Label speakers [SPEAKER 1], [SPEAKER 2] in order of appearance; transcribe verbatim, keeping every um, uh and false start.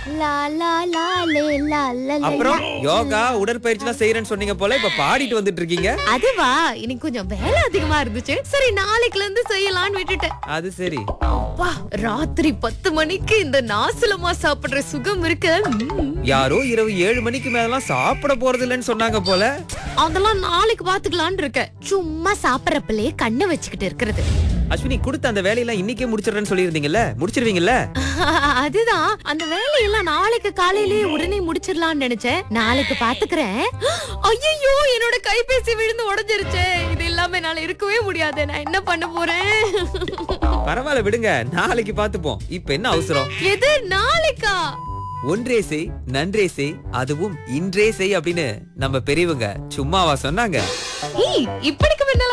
[SPEAKER 1] லா லா லா லே லா லா லே.
[SPEAKER 2] அப்புறம் யோகா உடற்பயிற்சி எல்லாம் செய்யறேன்னு சொன்னீங்க போல, இப்ப பாடிட்டு வந்துட்டு இருக்கீங்க.
[SPEAKER 1] அதுவா, இன்னைக்கு கொஞ்சம் வேலை அதிகமா இருந்துச்சு. சரி நாளைக்குல இருந்து செய்யலாம்னு விட்டுட்டேன்.
[SPEAKER 2] அது சரி.
[SPEAKER 1] அப்பா, ராத்திரி பத்து மணிக்கு இந்த நாசலமா சாப்பிடுற சுகம் இருக்கு. ம்.
[SPEAKER 2] யாரோ இரவு ஏழு மணிக்கு மேலாம் சாப்பிட போறது இல்லைன்னு சொன்னாங்க போல.
[SPEAKER 1] அதெல்லாம் நாளைக்கு பாத்துக்கலாம்னு இருக்கேன். சும்மா சாப்பிடறப்பலே கண்ணை வச்சுக்கிட்டு இருக்கிறது.
[SPEAKER 2] அஸ்வினி, கொடுத்த அந்த வேலையெல்லாம் இன்னைக்கே முடிச்சிடுறேன்னு சொல்லியிருந்தீங்கல்ல, முடிச்சிருவீங்கல்ல?
[SPEAKER 1] அதுதான், அந்த வேலையெல்லாம் நாளைக்கு காலையிலேயே உடனே முடிச்சிடலாம்னு நினைச்சேன். நாளைக்கு பாத்துக்கிறேன். ஐயோ, என்னோட கைபேசி விழுந்து உடைஞ்சிருச்சே. இது இல்லாம என்னால இருக்கவே முடியாது. நான் என்ன பண்ண போறேன்?
[SPEAKER 2] பரவாயில்ல விடுங்க, நாளைக்கு பாத்துப்போம். இப்ப என்ன அவசரம்?
[SPEAKER 1] எது நாளைக்கா?
[SPEAKER 2] ஒன்றே செய் நன்றே செய், அதுவும் இன்றே செய் அப்படின்னு நம்ம பெரியவங்க சும்மாவா சொன்னாங்க?
[SPEAKER 1] ஏய், இப்படிக்கு முன்னால